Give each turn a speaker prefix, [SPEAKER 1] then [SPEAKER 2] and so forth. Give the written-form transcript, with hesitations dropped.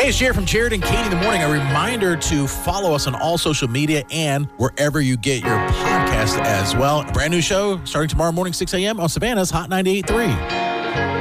[SPEAKER 1] Hey, it's Jared from Jared and Katie in the Morning. A reminder to follow us on all social media and wherever you get your podcast as well. A brand new show starting tomorrow morning, 6 a.m. on Savannah's Hot 98.3.